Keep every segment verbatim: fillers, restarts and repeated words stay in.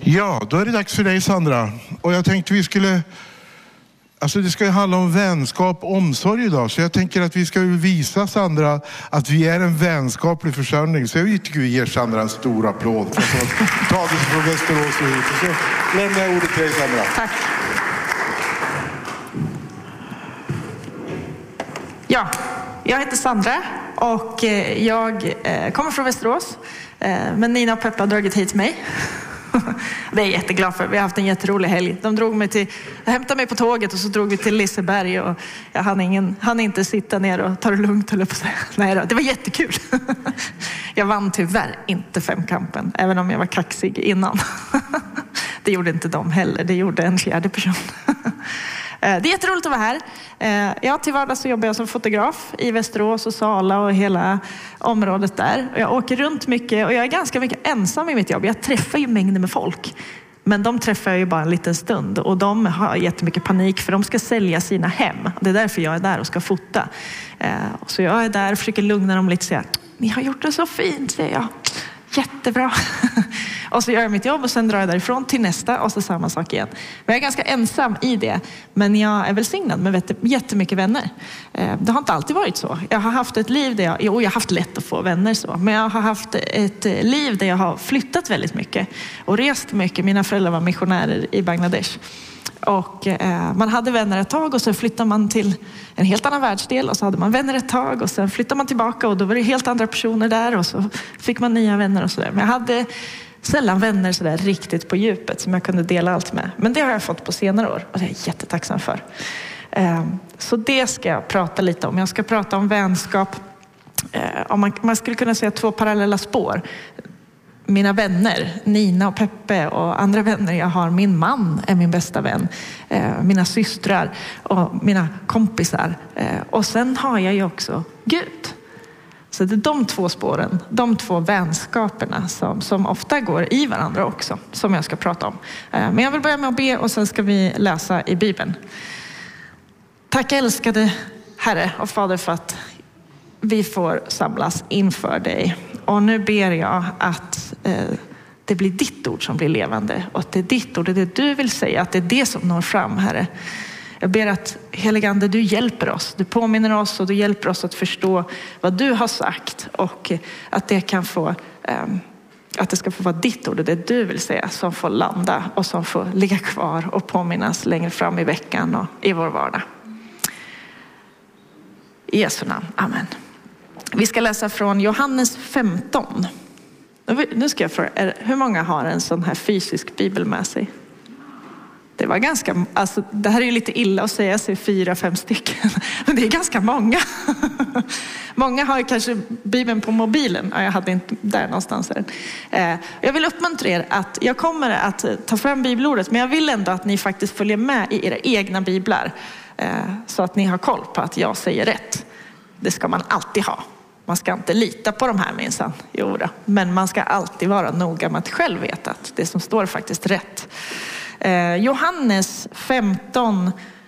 Ja, då är det dags för dig, Sandra. Och jag tänkte vi skulle... Alltså det ska ju handla om vänskap och omsorg idag. Så jag tänker att vi ska visa Sandra att vi är en vänskaplig församling. Så jag tycker vi ger Sandra en stor applåd. För att ta det från Västerås och hit. Så lämnar jag ordet till dig, Sandra. Tack. Ja, jag heter Sandra och jag kommer från Västerås. Men Nina och Peppa har dragit hit mig. Det är jag jätteglad för. Vi har haft en jätterolig helg. De drog mig till, hämtade mig på tåget och så drog vi till Liseberg. Och jag hann, ingen, hann inte sitta ner och ta det lugnt. Höll på sig. Nej då, det var jättekul. Jag vann tyvärr inte femkampen, även om jag var kaxig innan. Det gjorde inte de heller. Det gjorde en fjärde person. Det är jätteroligt att vara här. Ja, till vardags så jobbar jag som fotograf i Västerås och Sala och hela området där. Jag åker runt mycket och jag är ganska mycket ensam i mitt jobb. Jag träffar ju mängder med folk. Men de träffar jag ju bara en liten stund. Och de har jättemycket panik för de ska sälja sina hem. Det är därför jag är där och ska fota. Så jag är där och försöker lugna dem lite och säga: ni har gjort det så fint, säger jag. Jättebra. Och så gör jag mitt jobb och sen drar jag därifrån till nästa och så samma sak igen. Men jag är ganska ensam i det. Men jag är välsignad med jättemycket vänner. Det har inte alltid varit så. Jag har haft ett liv där jag, jo, jag har haft lätt att få vänner så. Men jag har haft ett liv där jag har flyttat väldigt mycket. Och rest mycket. Mina föräldrar var missionärer i Bangladesh. Och eh, man hade vänner ett tag och sen flyttade man till en helt annan världsdel och så hade man vänner ett tag och sen flyttade man tillbaka och då var det helt andra personer där och så fick man nya vänner och sådär. Men jag hade sällan vänner sådär riktigt på djupet som jag kunde dela allt med. Men det har jag fått på senare år och det är jag jättetacksam för. Eh, så det ska jag prata lite om. Jag ska prata om vänskap. Eh, om man, man skulle kunna säga två parallella spår. Mina vänner, Nina och Peppe och andra vänner jag har. Min man är min bästa vän. Eh, mina systrar och mina kompisar. Eh, och sen har jag ju också Gud. Så det är de två spåren, de två vänskaperna som, som ofta går i varandra också. Som jag ska prata om. Eh, men jag vill börja med att be och sen ska vi läsa i Bibeln. Tack älskade Herre och Fader för att vi får samlas inför dig. Och nu ber jag att eh, det blir ditt ord som blir levande. Och att det är ditt ord, det är det du vill säga. Att det är det som når fram, Herre. Jag ber att helige Ande, du hjälper oss. Du påminner oss och du hjälper oss att förstå vad du har sagt. Och att det kan få... Eh, att det ska få vara ditt ord och det du vill säga som får landa. Och som får ligga kvar och påminnas längre fram i veckan och i vår vardag. I Jesu namn, amen. Vi ska läsa från Johannes femton. Nu ska jag fråga, hur många har en sån här fysisk bibel med sig? Det var ganska, alltså det här är ju lite illa att säga sig fyra, fem stycken. Men det är ganska många. Många har ju kanske bibeln på mobilen. Ja, jag hade inte där någonstans. Här. Jag vill uppmuntra er att jag kommer att ta fram bibelordet. Men jag vill ändå att ni faktiskt följer med i era egna biblar. Så att ni har koll på att jag säger rätt. Det ska man alltid ha. Man ska inte lita på de här minsann. Jo då. Men man ska alltid vara noga med att själv veta att det som står faktiskt rätt. Eh, Johannes femton.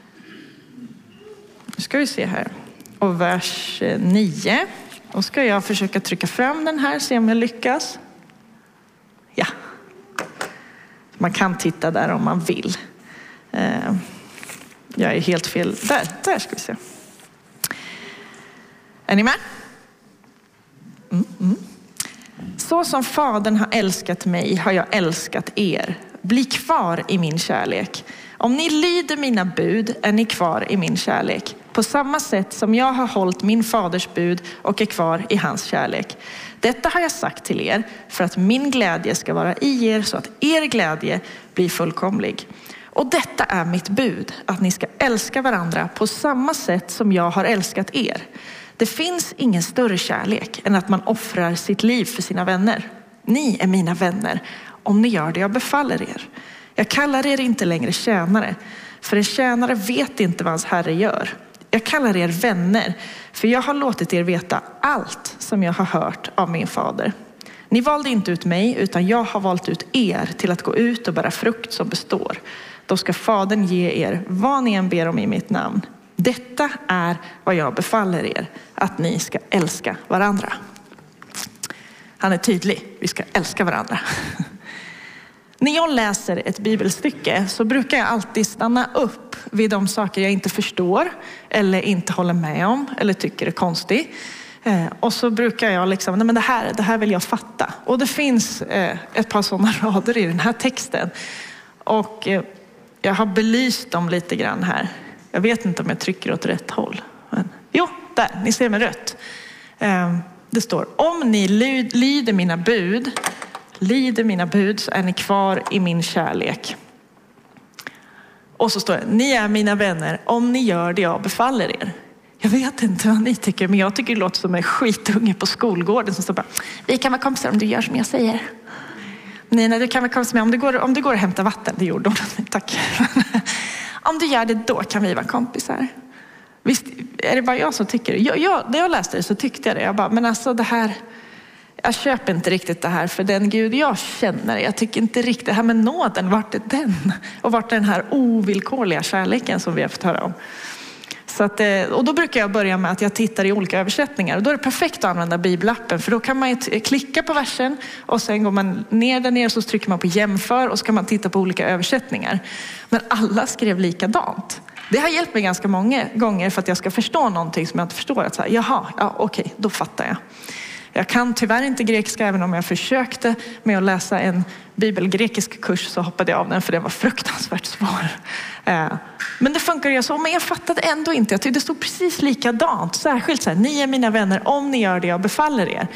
Nu ska vi se här. Och vers nio. Då ska jag försöka trycka fram den här. Se om jag lyckas. Ja. Man kan titta där om man vill. Eh, jag är helt fel. Där, där ska vi se. Är ni med? Mm, mm. Så som Fadern har älskat mig har jag älskat er. Bli kvar i min kärlek. Om ni lyder mina bud är ni kvar i min kärlek. På samma sätt som jag har hållit min faders bud och är kvar i hans kärlek. Detta har jag sagt till er för att min glädje ska vara i er så att er glädje blir fullkomlig. Och detta är mitt bud, att ni ska älska varandra på samma sätt som jag har älskat er. Det finns ingen större kärlek än att man offrar sitt liv för sina vänner. Ni är mina vänner om ni gör det jag befaller er. Jag kallar er inte längre tjänare, för en tjänare vet inte vad hans herre gör. Jag kallar er vänner, för jag har låtit er veta allt som jag har hört av min fader. Ni valde inte ut mig, utan jag har valt ut er till att gå ut och bära frukt som består. Då ska fadern ge er vad ni än ber om i mitt namn. Detta är vad jag befaller er, att ni ska älska varandra. Han är tydlig, vi ska älska varandra. När jag läser ett bibelstycke så brukar jag alltid stanna upp vid de saker jag inte förstår eller inte håller med om eller tycker är konstigt. Eh, och så brukar jag liksom, nej men det här, det här vill jag fatta. Och det finns eh, ett par sådana rader i den här texten. Och eh, jag har belyst dem lite grann här. Jag vet inte om jag trycker åt rätt håll. Men, jo, där, ni ser med rött. Eh, det står, om ni lyd, lyder mina bud, lyder mina bud så är ni kvar i min kärlek. Och så står det, ni är mina vänner om ni gör det jag befaller er. Jag vet inte vad ni tycker, men jag tycker det låter som en skitunge på skolgården som står bara, vi kan vara kompisar om du gör som jag säger. Nej, nej, du kan vara kompisar med om du går, om du går och hämtar vatten. Det gjorde hon, tack. Om du gör det, då kan vi vara kompisar. Visst, är det bara jag som tycker det? Jag, jag, när jag läste det så tyckte jag det. Jag bara, men alltså det här, jag köper inte riktigt det här för den Gud jag känner. Jag tycker inte riktigt, det här med nåden, vart är den? Och vart är den här ovillkorliga kärleken som vi har fått höra om? Så att, och då brukar jag börja med att jag tittar i olika översättningar. Och då är det perfekt att använda bibelappen. För då kan man klicka på versen och sen går man ner där nere så trycker man på jämför och så kan man titta på olika översättningar. Men alla skrev likadant. Det har hjälpt mig ganska många gånger för att jag ska förstå någonting som jag inte förstår. Att så här, jaha, ja, okej, då fattar jag. Jag kan tyvärr inte grekiska, även om jag försökte med att läsa en bibelgrekisk kurs så hoppade jag av den för det var fruktansvärt svår. Men det funkar ju så, men jag fattade ändå inte. Jag tyckte det stod precis likadant. Särskilt så här, ni är mina vänner om ni gör det jag befaller er.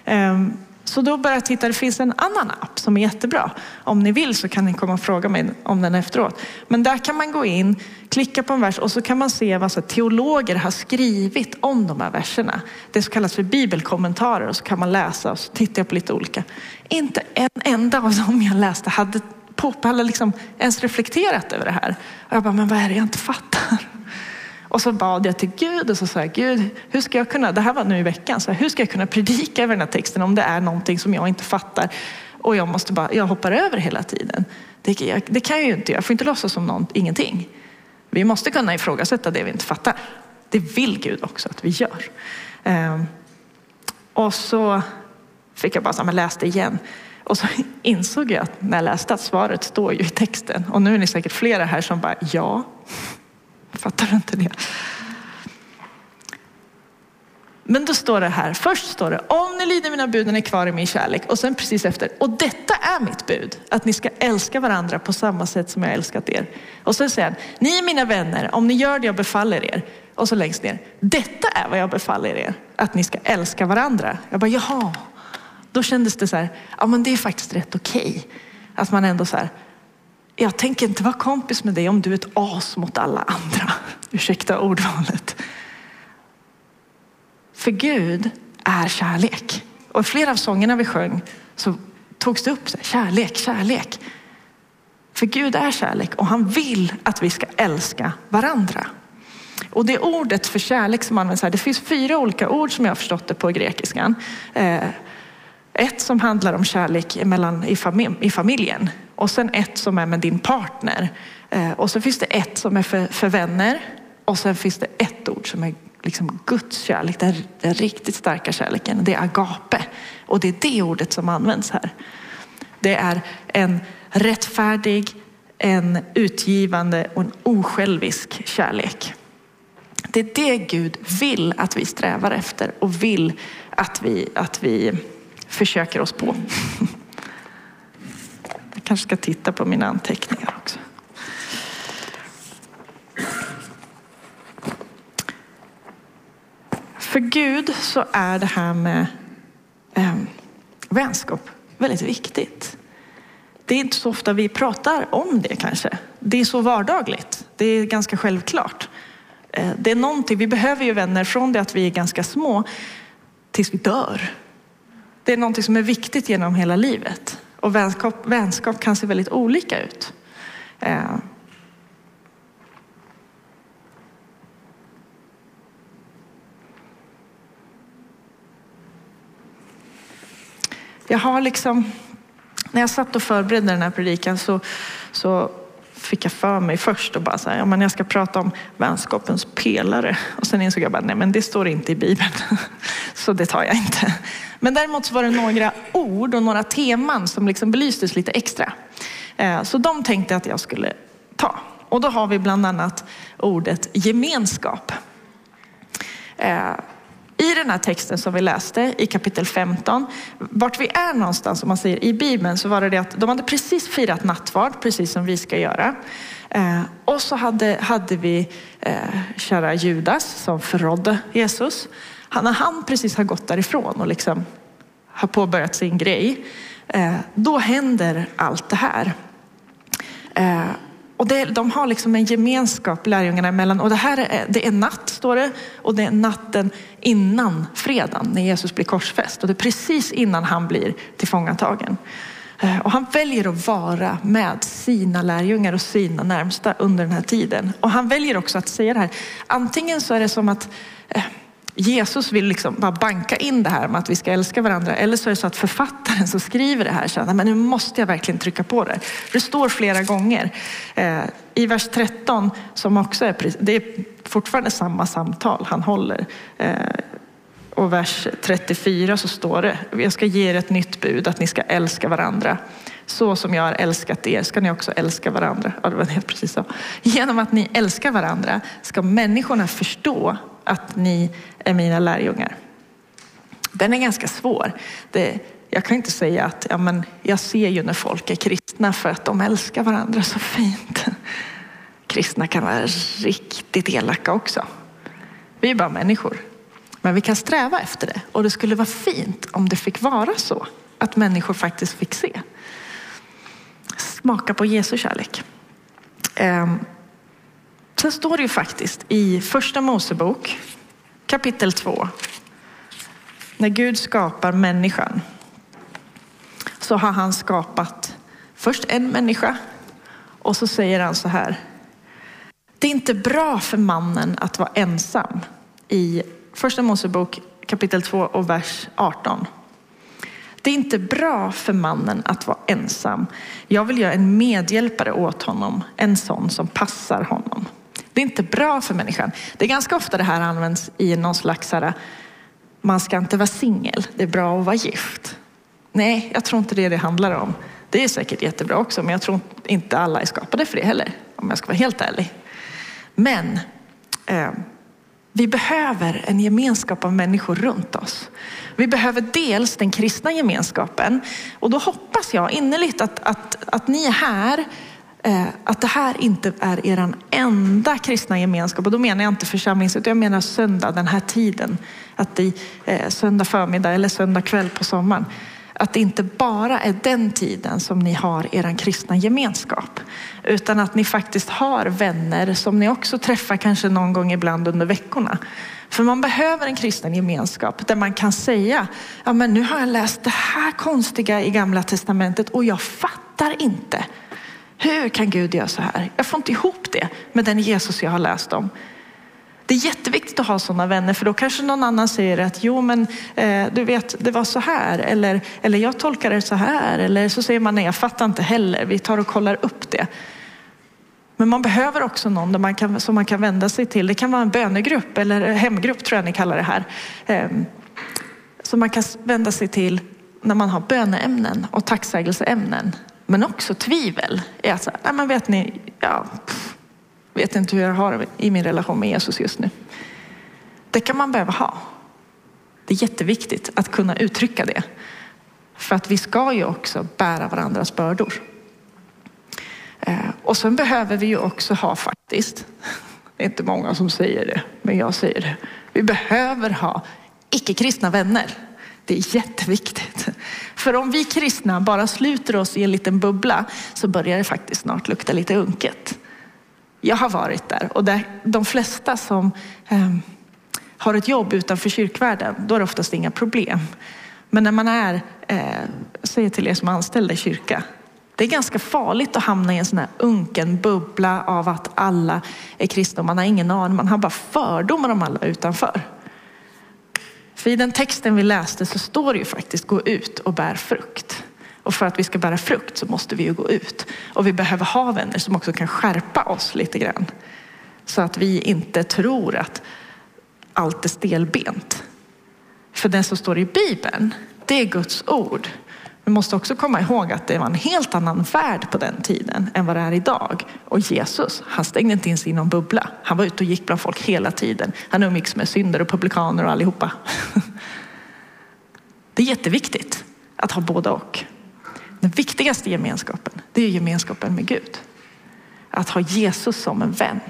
Så då började jag titta, det finns en annan app som är jättebra. Om ni vill så kan ni komma och fråga mig om den efteråt. Men där kan man gå in, klicka på en vers och så kan man se vad så teologer har skrivit om de här verserna. Det som kallas för bibelkommentarer och så kan man läsa och så tittar jag på lite olika. Inte en enda av dem jag läste hade på, hade liksom ens reflekterat över det här. Och jag bara, men vad är det jag inte fattar? Och så bad jag till Gud och så sa jag, Gud, hur ska jag kunna, det här var nu i veckan, så här, hur ska jag kunna predika över den här texten om det är någonting som jag inte fattar och jag måste bara, jag hoppar över hela tiden. Det, jag, det kan jag ju inte, jag får inte låtsas som någon, ingenting. Vi måste kunna ifrågasätta det vi inte fattar. Det vill Gud också att vi gör. Um, och så fick jag bara så här, läste igen. Och så insåg jag att när jag läste att svaret står ju i texten. Och nu är ni säkert flera här som bara, ja. Fattar du inte det? Men då står det här. Först står det, om ni lyder mina bud, är kvar i min kärlek. Och sen precis efter, och detta är mitt bud. Att ni ska älska varandra på samma sätt som jag älskat er. Och så säger han, ni är mina vänner om ni gör det jag befaller er. Och så längst ner, detta är vad jag befaller er. Att ni ska älska varandra. Jag bara, jaha. Då kändes det så här, ja men det är faktiskt rätt okej. Att man ändå så här, jag tänker inte vara kompis med dig om du är ett as mot alla andra. Ursäkta ordvalet. För Gud är kärlek. Och i flera av sångerna vi sjöng så togs det upp så här, kärlek, kärlek. För Gud är kärlek och han vill att vi ska älska varandra. Och det ordet för kärlek som används här, det finns fyra olika ord som jag har förstått det på grekiskan. Eh, ett som handlar om kärlek mellan, i, familj, i familjen. Och sen ett som är med din partner. Eh, och så finns det ett som är för, för vänner. Och sen finns det ett ord som är liksom Guds kärlek. Den, den riktigt starka kärleken. Det är agape. Och det är det ordet som används här. Det är en rättfärdig, en utgivande och en osjälvisk kärlek. Det är det Gud vill att vi strävar efter. Och vill att vi, att vi försöker oss på. Jag kanske ska titta på mina anteckningar också. För Gud så är det här med eh, vänskap väldigt viktigt. Det är inte så ofta vi pratar om det kanske. Det är så vardagligt. Det är ganska självklart. Eh, det är någonting, vi behöver ju vänner från det att vi är ganska små tills vi dör. Det är någonting som är viktigt genom hela livet. Och vänskap, vänskap kan se väldigt olika ut. Eh. Jag har liksom, när jag satt och förberedde den här predikan så, så fick jag för mig först och bara så här, ja men jag ska prata om vänskapens pelare. Och sen insåg jag bara, nej men det står inte i Bibeln. Så det tar jag inte. Men däremot så var det några ord och några teman som liksom belystes lite extra. Så de tänkte att jag skulle ta. Och då har vi bland annat ordet gemenskap. I den här texten som vi läste i kapitel femton, vart vi är någonstans som man säger i Bibeln, så var det det att de hade precis firat nattvard, precis som vi ska göra. Eh, och så hade, hade vi eh, kära Judas som förrådde Jesus. Han, när han precis har gått därifrån och liksom har påbörjat sin grej, eh, då händer allt det här. Eh, Och det, de har liksom en gemenskap lärjungarna emellan. Och det här är, det är natt, står det. Och det är natten innan fredagen när Jesus blir korsfäst. Och det är precis innan han blir tillfångatagen. Och han väljer att vara med sina lärjungar och sina närmsta under den här tiden. Och han väljer också att säga det här. Antingen så är det som att eh, Jesus vill liksom bara banka in det här med att vi ska älska varandra. Eller så är det så att författaren som skriver det här känner, men nu måste jag verkligen trycka på det. Det står flera gånger. Eh, I vers tretton, som också är, det är fortfarande samma samtal han håller. Eh, och vers trettiofyra så står det, jag ska ge er ett nytt bud, att ni ska älska varandra. Så som jag har älskat er ska ni också älska varandra. Ja, det var helt precis så. Genom att ni älskar varandra ska människorna förstå att ni är mina lärjungar. Den är ganska svår. Det, jag kan inte säga att ja, men jag ser ju när folk är kristna för att de älskar varandra så fint. Kristna kan vara riktigt elaka också. Vi är bara människor. Men vi kan sträva efter det. Och det skulle vara fint om det fick vara så. Att människor faktiskt fick se. Smaka på Jesu kärlek. Um, sen står det ju faktiskt i första Mosebok kapitel två. När Gud skapar människan, så har han skapat först en människa. Och så säger han så här: det är inte bra för mannen att vara ensam. I första Mosebok kapitel två och vers arton. Det är inte bra för mannen att vara ensam. Jag vill göra en medhjälpare åt honom. En sån som passar honom. Det är inte bra för människan. Det är ganska ofta det här används i någon slags här, man ska inte vara singel. Det är bra att vara gift. Nej, jag tror inte det det handlar om. Det är säkert jättebra också. Men jag tror inte alla är skapade för det heller. Om jag ska vara helt ärlig. Men eh, vi behöver en gemenskap av människor runt oss. Vi behöver dels den kristna gemenskapen. Och då hoppas jag innerligt att, att, att ni är här. Eh, att det här inte är er enda kristna gemenskap. Och då menar jag inte församlings, utan jag menar söndag, den här tiden. Att det eh, söndag förmiddag eller söndag kväll på sommaren. Att det inte bara är den tiden som ni har er kristna gemenskap. Utan att ni faktiskt har vänner som ni också träffar kanske någon gång ibland under veckorna. För man behöver en kristen gemenskap där man kan säga, ja men nu har jag läst det här konstiga i Gamla testamentet och jag fattar inte. Hur kan Gud göra så här? Jag får inte ihop det med den Jesus jag har läst om. Det är jätteviktigt att ha sådana vänner, för då kanske någon annan säger att jo men eh, du vet det var så här, eller, eller jag tolkar det så här, eller så säger man nej jag fattar inte heller, vi tar och kollar upp det. Men man behöver också någon där man kan, som man kan vända sig till. Det kan vara en bönegrupp eller hemgrupp tror jag ni kallar det här. Eh, som man kan vända sig till när man har böneämnen och tacksägelseämnen. Men också tvivel. Är att, nej, men vet ni, ja, pff, vet inte hur jag har i min relation med Jesus just nu. Det kan man behöva ha. Det är jätteviktigt att kunna uttrycka det. För att vi ska ju också bära varandras bördor. Och sen behöver vi ju också ha faktiskt, det är inte många som säger det, men jag säger det. Vi behöver ha icke-kristna vänner. Det är jätteviktigt. För om vi kristna bara sluter oss i en liten bubbla så börjar det faktiskt snart lukta lite unket. Jag har varit där och där, de flesta som eh, har ett jobb utanför kyrkvärlden, då är det oftast inga problem. Men när man är, eh, säger till er som är anställda i kyrka, det är ganska farligt att hamna i en sån här unken bubbla av att alla är kristna. Man har ingen aning, man har bara fördomar om alla utanför. För i den texten vi läste så står det ju faktiskt gå ut och bär frukt. Och för att vi ska bära frukt så måste vi ju gå ut. Och vi behöver ha vänner som också kan skärpa oss lite grann. Så att vi inte tror att allt är stelbent. För det som står i Bibeln, det är Guds ord. Vi måste också komma ihåg att det var en helt annan värld på den tiden än vad det är idag. Och Jesus, han stängde inte in sig i någon bubbla. Han var ute och gick bland folk hela tiden. Han umgicks med synder och publikaner och allihopa. Det är jätteviktigt att ha både och. Den viktigaste gemenskapen, det är gemenskapen med Gud. Att ha Jesus som en vän.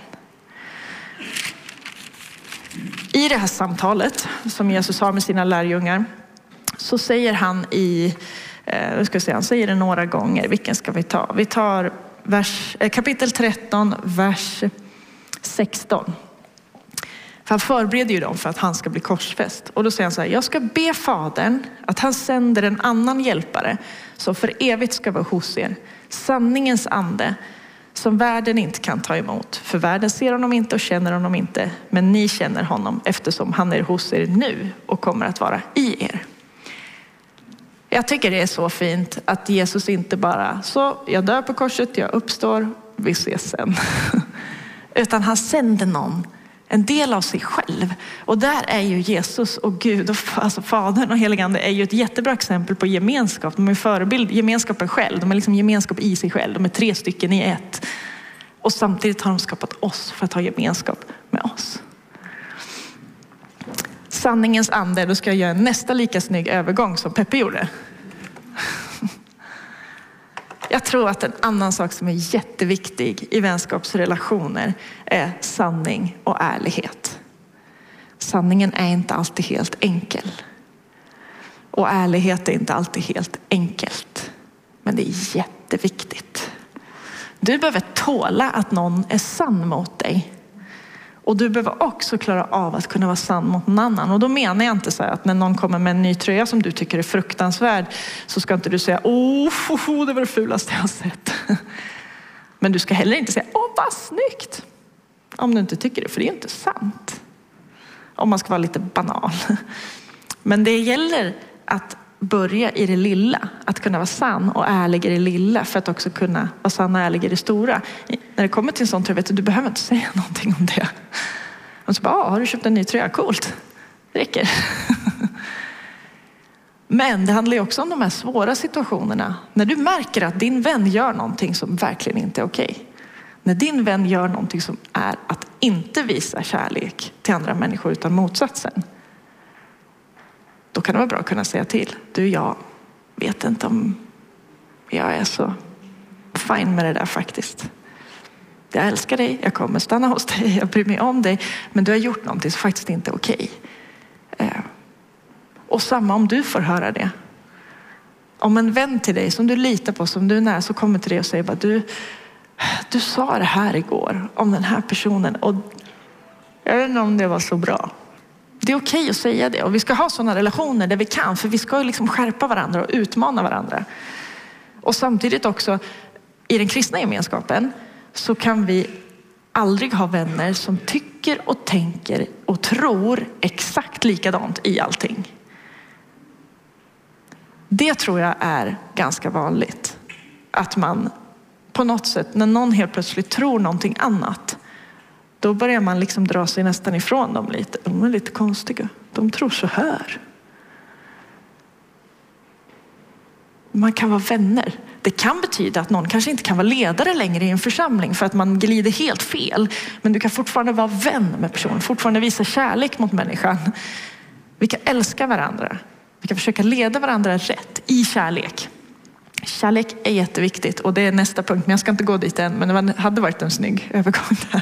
I det här samtalet som Jesus har med sina lärjungar så säger han i, eh, ska säga, han säger det några gånger. Vilken ska vi ta? Vi tar vers, eh, kapitel tretton, vers sexton. För han förbereder ju dem för att han ska bli korsfäst. Och då säger han så här: jag ska be Fadern att han sänder en annan hjälpare som för evigt ska vara hos er. Sanningens ande som världen inte kan ta emot. För världen ser honom inte och känner honom inte. Men ni känner honom eftersom han är hos er nu och kommer att vara i er. Jag tycker det är så fint att Jesus inte bara, så jag dör på korset, jag uppstår, vi ses sen. Utan han sänder någon, en del av sig själv. Och där är ju Jesus och Gud, och alltså Fadern och Heligande är ju ett jättebra exempel på gemenskap. De är förebild, gemenskapen själv. De är liksom gemenskap i sig själv. De är tre stycken i ett. Och samtidigt har de skapat oss för att ha gemenskap med oss. Sanningens ande, då ska jag göra en nästa lika snygg övergång som Peppe gjorde. Jag tror att en annan sak som är jätteviktig i vänskapsrelationer är sanning och ärlighet. Sanningen är inte alltid helt enkel. Och ärlighet är inte alltid helt enkelt. Men det är jätteviktigt. Du behöver tåla att någon är sann mot dig. Och du behöver också klara av att kunna vara sann mot någon annan. Och då menar jag inte så här att när någon kommer med en ny tröja som du tycker är fruktansvärd så ska inte du säga åh, oh, det var det fulaste jag har sett. Men du ska heller inte säga åh, vad snyggt. Om du inte tycker det, för det är inte sant. Om man ska vara lite banal. Men det gäller att börja i det lilla. Att kunna vara sann och ärlig i det lilla för att också kunna vara sann och ärlig i det stora. När det kommer till en sån tröja, vet du, du behöver inte säga någonting om det. Och så bara, har du köpt en ny tröja? Coolt. Det räcker. Men det handlar ju också om de här svåra situationerna. När du märker att din vän gör någonting som verkligen inte är okej. När din vän gör någonting som är att inte visa kärlek till andra människor utan motsatsen. Då kan det vara bra att kunna säga till. Du, jag vet inte om jag är så fine med det där faktiskt. Jag älskar dig, jag kommer stanna hos dig, jag bryr mig om dig. Men du har gjort någonting som faktiskt inte är okej. Eh, och samma om du får höra det. Om en vän till dig som du litar på, som du är nära, så kommer till dig och säger bara, du, du sa det här igår om den här personen. Och jag vet inte om det var så bra. Det är okej att säga det. Och vi ska ha sådana relationer där vi kan. För vi ska ju liksom skärpa varandra och utmana varandra. Och samtidigt också i den kristna gemenskapen så kan vi aldrig ha vänner som tycker och tänker och tror exakt likadant i allting. Det tror jag är ganska vanligt. Att man på något sätt, när någon helt plötsligt tror någonting annat, då börjar man liksom dra sig nästan ifrån dem lite. De är lite konstiga. De tror så här. Man kan vara vänner. Det kan betyda att någon kanske inte kan vara ledare längre i en församling för att man glider helt fel. Men du kan fortfarande vara vän med personen. Fortfarande visa kärlek mot människan. Vi kan älska varandra. Vi kan försöka leda varandra rätt i kärlek. Kärlek är jätteviktigt och det är nästa punkt. Men jag ska inte gå dit än. Men det hade varit en snygg övergång där.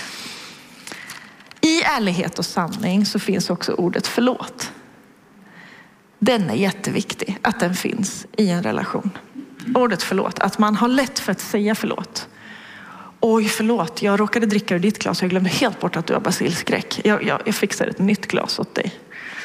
I ärlighet och sanning så finns också ordet förlåt. Den är jätteviktig att den finns i en relation. Ordet förlåt, att man har lätt för att säga förlåt. Oj, förlåt, jag råkade dricka ur ditt glas och jag glömde helt bort att du har basilskräck. Jag, jag, jag fixar ett nytt glas åt dig.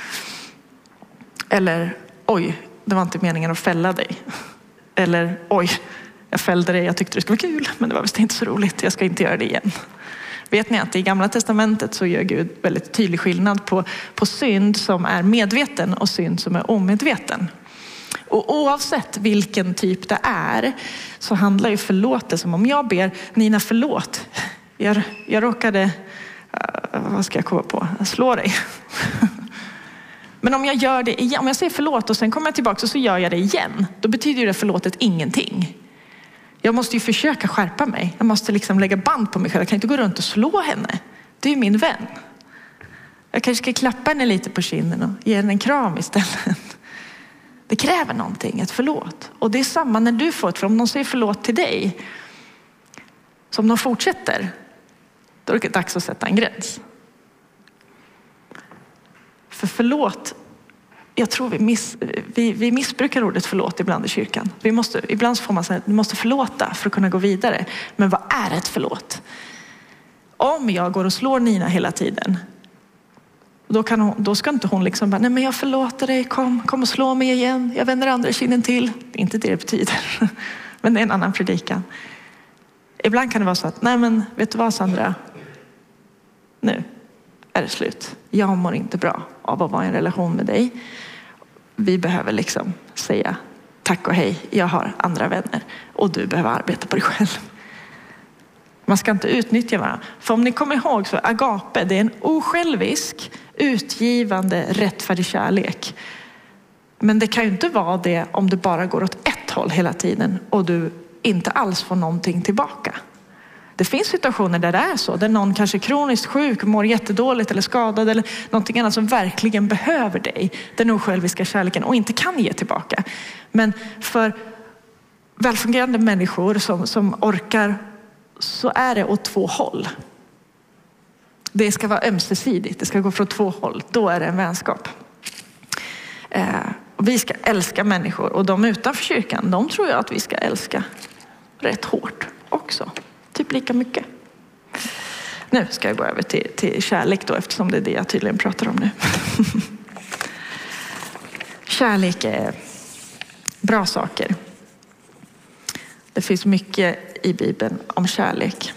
Eller, oj, det var inte meningen att fälla dig. Eller, oj, jag fällde dig, jag tyckte det skulle vara kul, men det var visst inte så roligt, jag ska inte göra det igen. Vet ni att i Gamla testamentet så gör Gud väldigt tydlig skillnad på, på synd som är medveten och synd som är omedveten. Och oavsett vilken typ det är så handlar ju förlåtelse om jag ber Nina förlåt. Jag, jag råkade, uh, vad ska jag komma på? Jag slår dig. Men om jag gör det igen, om jag säger förlåt och sen kommer jag tillbaka och så gör jag det igen. Då betyder det förlåtet ingenting. Jag måste ju försöka skärpa mig. Jag måste liksom lägga band på mig själv. Jag kan inte gå runt och slå henne. Det är ju min vän. Jag kanske ska klappa henne lite på kinden och ge henne en kram istället. Det kräver någonting, ett förlåt. Och det är samma när du får ett förlåt. Om de säger förlåt till dig, som de fortsätter, då är det dags att sätta en gräns. För förlåt, jag tror vi, miss, vi, vi missbrukar ordet förlåt ibland i kyrkan. Vi måste, ibland får man säga att vi måste förlåta för att kunna gå vidare. Men vad är ett förlåt? Om jag går och slår Nina hela tiden, då, kan hon, då ska inte hon liksom bara, nej men jag förlåter dig, kom, kom och slå mig igen. Jag vänder andra kinden till. Det är inte det det betyder. Men det är en annan predikan. Ibland kan det vara så att, nej men vet du vad Sandra? Nu är det slut. Jag mår inte bra av att vara i en relation med dig. Vi behöver liksom säga tack och hej. Jag har andra vänner. Och du behöver arbeta på dig själv. Man ska inte utnyttja varandra. För om ni kommer ihåg så agape, det är en osjälvisk, utgivande, rättfärdig kärlek. Men det kan ju inte vara det om det bara går åt ett håll hela tiden och du inte alls får någonting tillbaka. Det finns situationer där det är så, där någon kanske är kroniskt sjuk, mår jättedåligt eller skadad eller någonting annat som verkligen behöver dig, den osjälviska kärleken, och inte kan ge tillbaka. Men för välfungerande människor som, som orkar, så är det åt två håll. Det ska vara ömsesidigt, det ska gå från två håll. Då är det en vänskap. Eh, och vi ska älska människor, och de utanför kyrkan, de tror jag att vi ska älska rätt hårt också. Typ lika mycket. Nu ska jag gå över till, till kärlek då, eftersom det är det jag tydligen pratar om nu. Kärlek är bra saker. Det finns mycket i Bibeln om kärlek.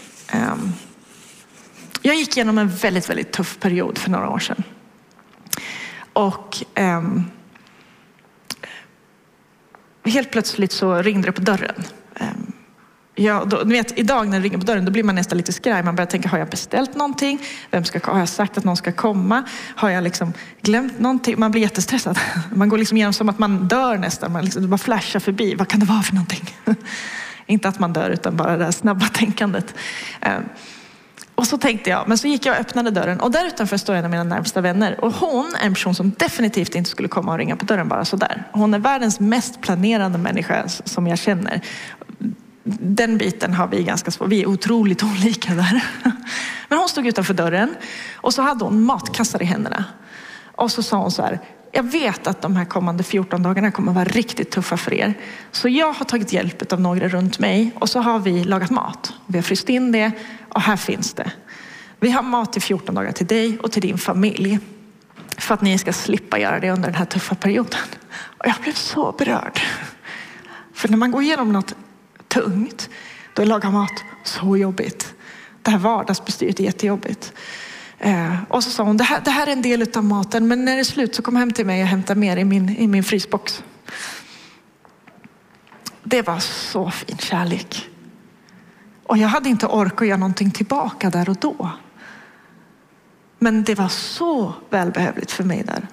Jag gick igenom en väldigt, väldigt tuff period för några år sedan. Och um, helt plötsligt så ringde det på dörren. Um, Ja, då, ni vet, idag när det ringer på dörren, då blir man nästan lite skraj. Man börjar tänka, har jag beställt någonting? Vem ska, har jag sagt att någon ska komma? Har jag liksom glömt någonting? Man blir jättestressad. Man går liksom igenom som att man dör nästan. Man liksom, bara flashar förbi. Vad kan det vara för någonting? Inte att man dör, utan bara det här snabba tänkandet. Um, och så tänkte jag, men så gick jag och öppnade dörren. Och där utanför står en av mina närmsta vänner. Och hon är en person som definitivt inte skulle komma och ringa på dörren bara sådär. Hon är världens mest planerande människa som jag känner. Den biten har vi ganska svårt. Vi är otroligt olika där. Men hon stod utanför dörren och så hade hon matkassar i händerna. Och så sa hon så här: jag vet att de här kommande fjorton dagarna kommer vara riktigt tuffa för er. Så jag har tagit hjälp av några runt mig och så har vi lagat mat. Vi har fryst in det och här finns det. Vi har mat i fjorton dagar till dig och till din familj. För att ni ska slippa göra det under den här tuffa perioden. Och jag blev så berörd. För när man går igenom något tungt, då är laga mat så jobbigt. Det här vardagsbestyret är jättejobbigt. Eh, och så sa hon, det här, det här är en del av maten, men när det är slut så kom hem till mig och hämta mer i min, i min frysbox. Det var så fin kärlek. Och jag hade inte ork att göra någonting tillbaka där och då. Men det var så välbehövligt för mig där.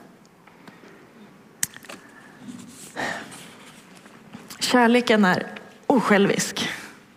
Kärleken är osjälvisk.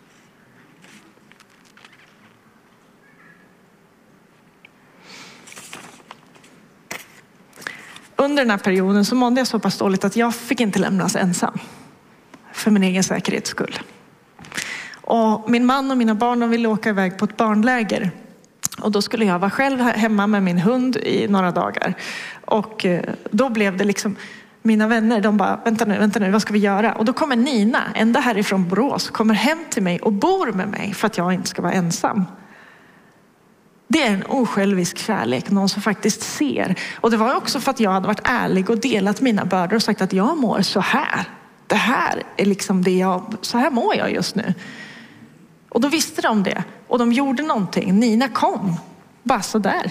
Under den här perioden så mådde jag så pass dåligt att jag fick inte lämnas ensam. För min egen säkerhets skull. Och min man och mina barn, de ville åka iväg på ett barnläger. Och då skulle jag vara själv hemma med min hund i några dagar. Och då blev det liksom, mina vänner, de bara, vänta nu, vänta nu, vad ska vi göra? Och då kommer Nina, ända härifrån Borås, kommer hem till mig och bor med mig för att jag inte ska vara ensam. Det är en osjälvisk kärlek, någon som faktiskt ser. Och det var också för att jag hade varit ärlig och delat mina bördor och sagt att jag mår så här. Det här är liksom det jag, så här mår jag just nu. Och då visste de det. Och de gjorde någonting. Nina kom. Bara så där.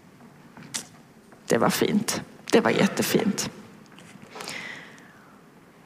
Det var fint. Det var jättefint.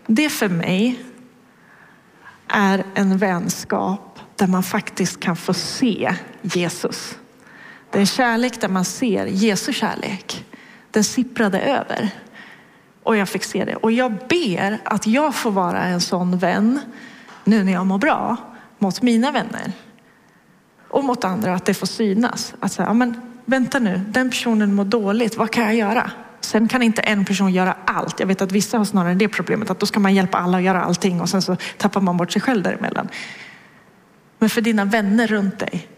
Det för mig är en vänskap där man faktiskt kan få se Jesus. Det är en kärlek där man ser Jesu kärlek. Den sipprade över. Och jag fick se det. Och jag ber att jag får vara en sån vän nu när jag mår bra mot mina vänner. Och mot andra, att det får synas. Att säga, ja men vänta nu, den personen mår dåligt, vad kan jag göra? Sen kan inte en person göra allt. Jag vet att vissa har snarare det problemet, att då ska man hjälpa alla att göra allting och sen så tappar man bort sig själv däremellan. Men för dina vänner runt dig.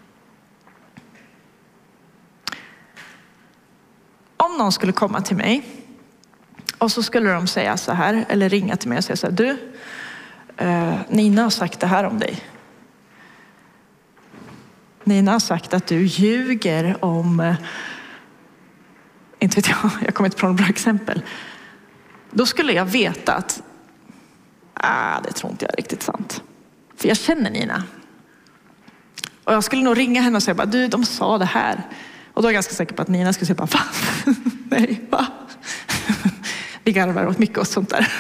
Om någon skulle komma till mig och så skulle de säga så här, eller ringa till mig och säga så här, du, eh, Nina har sagt det här om dig. Nina har sagt att du ljuger om, eh, inte vet jag, jag kommer inte på något bra exempel. Då skulle jag veta att, ah, det tror inte jag är riktigt sant. För jag känner Nina. Och jag skulle nog ringa henne och säga, du, de sa det här. Och då är jag ganska säker på att Nina skulle säga, va? Nej, va? Vi garvar åt mycket och sånt där.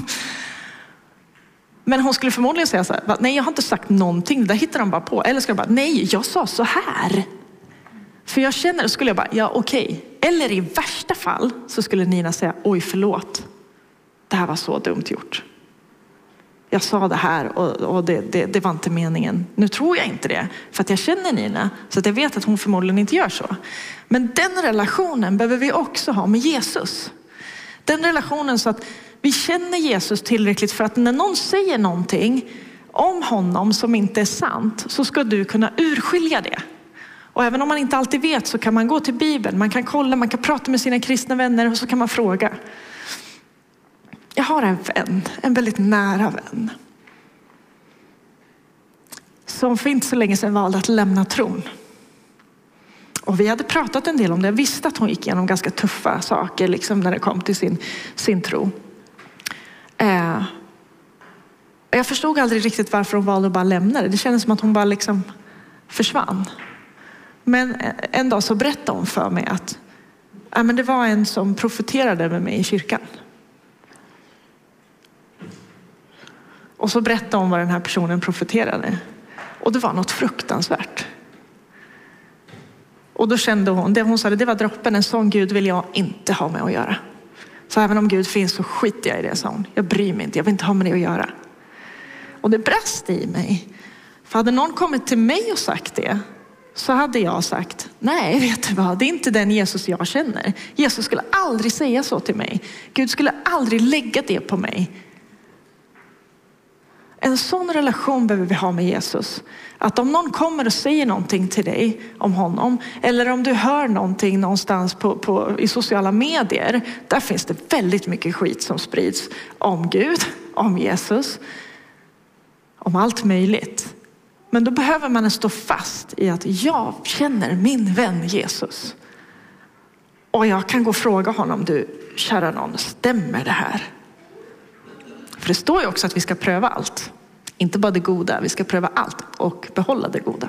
Men hon skulle förmodligen säga så här, nej jag har inte sagt någonting, det där hittar de bara på. Eller skulle jag bara, nej jag sa så här. För jag känner, då skulle jag bara, ja okej. Okay. Eller i värsta fall så skulle Nina säga, oj förlåt. Det här var så dumt gjort. Jag sa det här och, och det, det, det var inte meningen. Nu tror jag inte det. För att jag känner Nina. Så att jag vet att hon förmodligen inte gör så. Men den relationen behöver vi också ha med Jesus. Den relationen så att vi känner Jesus tillräckligt för att när någon säger någonting om honom som inte är sant, så ska du kunna urskilja det. Och även om man inte alltid vet så kan man gå till Bibeln. Man kan kolla, man kan prata med sina kristna vänner och så kan man fråga. Jag har en vän, en väldigt nära vän. Som för inte så länge sedan valde att lämna tron. Och vi hade pratat en del om det. Jag visste att hon gick igenom ganska tuffa saker liksom när det kom till sin, sin tro. Eh, jag förstod aldrig riktigt varför hon valde att bara lämna det. Det kändes som att hon bara liksom försvann. Men en dag så berättade hon för mig att ja, men det var en som profeterade med mig i kyrkan. Och så berättade hon vad den här personen profeterade. Och det var något fruktansvärt. Och då kände hon, det hon sa, det var droppen, en sån Gud vill jag inte ha med att göra. Så även om Gud finns så skiter jag i det, sa hon. Jag bryr mig inte, jag vill inte ha med det att göra. Och det brast i mig. För hade någon kommit till mig och sagt det, så hade jag sagt, nej vet du vad, det är inte den Jesus jag känner. Jesus skulle aldrig säga så till mig. Gud skulle aldrig lägga det på mig. En sån relation behöver vi ha med Jesus. Att om någon kommer och säger någonting till dig om honom, eller om du hör någonting någonstans på, på, i sociala medier, där finns det väldigt mycket skit som sprids om Gud, om Jesus, om allt möjligt. Men då behöver man stå fast i att jag känner min vän Jesus. Och jag kan gå och fråga honom, du kära någon, stämmer det här? För det står ju också att vi ska pröva allt. Inte bara det goda, vi ska pröva allt och behålla det goda.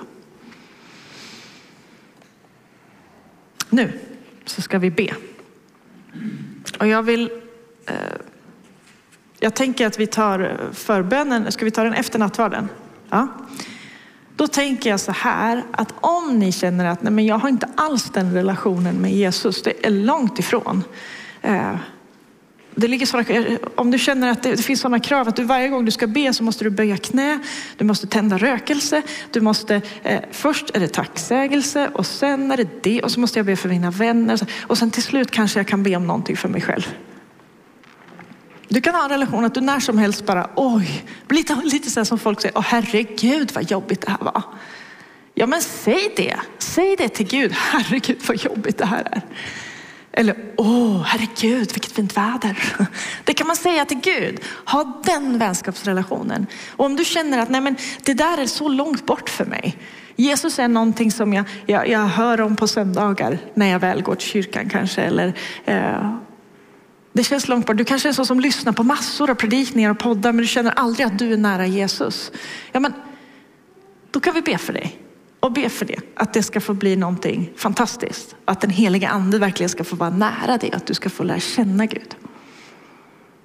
Nu så ska vi be. Och jag vill... Eh, jag tänker att vi tar förbönen. Ska vi ta den efter nattvarden? Ja. Då tänker jag så här, att om ni känner att nej, men jag har inte alls den relationen med Jesus, det är långt ifrån. Eh, det ligger sådana, om du känner att det, det finns sådana krav att du varje gång du ska be så måste du böja knä, du måste tända rökelse, du måste, eh, först är det tacksägelse och sen är det det och så måste jag be för mina vänner och sen till slut kanske jag kan be om någonting för mig själv. Du kan ha en relation att du när som helst bara, oj, lite, lite så här som folk säger, åh herregud vad jobbigt det här var. Ja men säg det, säg det till Gud, herregud vad jobbigt det här är. Eller, åh herregud vilket fint väder. Det kan man säga till Gud, ha den vänskapsrelationen. Och om du känner att nej men det där är så långt bort för mig. Jesus är någonting som jag, jag, jag hör om på söndagar när jag väl går till kyrkan kanske, eller... Eh, Det känns långt bort. Du kanske är så som lyssnar på massor av predikningar och poddar, men du känner aldrig att du är nära Jesus. Ja, men då kan vi be för dig. Och be för det. Att det ska få bli någonting fantastiskt. Att den heliga ande verkligen ska få vara nära dig. Att du ska få lära känna Gud.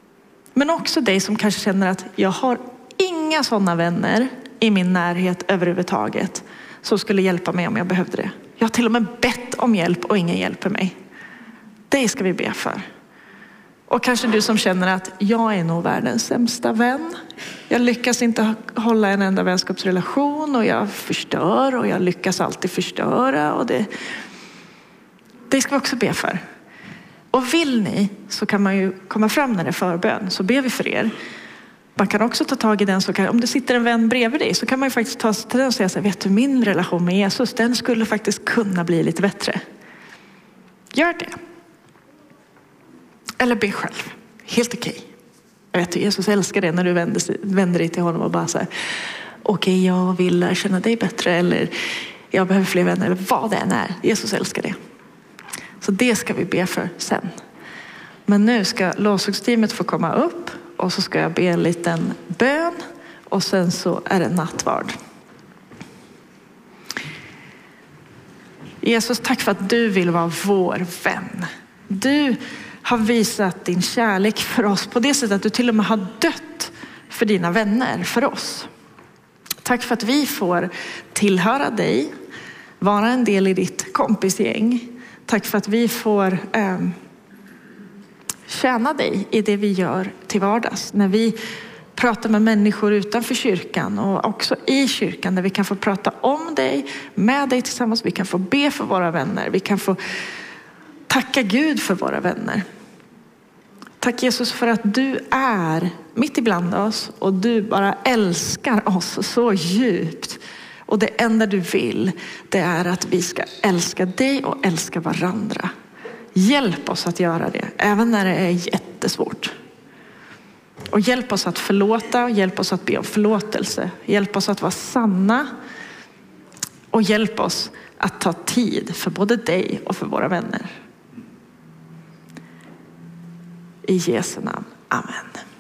Men också dig som kanske känner att jag har inga sådana vänner i min närhet överhuvudtaget som skulle hjälpa mig om jag behövde det. Jag har till och med bett om hjälp och ingen hjälper mig. Det ska vi be för. Och kanske du som känner att jag är nog världens sämsta vän. Jag lyckas inte hålla en enda vänskapsrelation och jag förstör och jag lyckas alltid förstöra. Och det, det ska vi också be för. Och vill ni så kan man ju komma fram när det är förbön, så ber vi för er. Man kan också ta tag i den, så kan, om det sitter en vän bredvid dig så kan man ju faktiskt ta sig till den och säga så här, vet du, min relation med Jesus, den skulle faktiskt kunna bli lite bättre. Gör det. Eller be själv. Helt okej. Okay. Jag vet, Jesus älskar det när du vänder, vänder dig till honom och bara så här, okej, okay, jag vill lära känna dig bättre, eller jag behöver fler vänner, eller vad det än är. Jesus älskar det. Så det ska vi be för sen. Men nu ska lovsångsteamet få komma upp och så ska jag be en liten bön och sen så är det nattvard. Jesus, tack för att du vill vara vår vän. Du har visat din kärlek för oss på det sättet att du till och med har dött för dina vänner, för oss. Tack för att vi får tillhöra dig, vara en del i ditt kompisgäng. Tack för att vi får eh, tjäna dig i det vi gör till vardags. När vi pratar med människor utanför kyrkan och också i kyrkan, där vi kan få prata om dig, med dig tillsammans. Vi kan få be för våra vänner. Vi kan få tacka Gud för våra vänner. Tack Jesus för att du är mitt ibland oss och du bara älskar oss så djupt. Och det enda du vill, det är att vi ska älska dig och älska varandra. Hjälp oss att göra det, även när det är jättesvårt. Och hjälp oss att förlåta, hjälp oss att be om förlåtelse. Hjälp oss att vara sanna. Och hjälp oss att ta tid för både dig och för våra vänner. I Jesu namn. Amen.